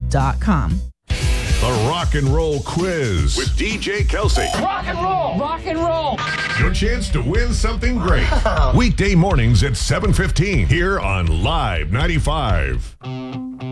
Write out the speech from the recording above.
TheRockandRoll.com. The Rock and Roll Quiz with DJ Kelsey. Rock and roll! Rock and roll! Your chance to win something great. Weekday mornings at 7:15 here on Live 95.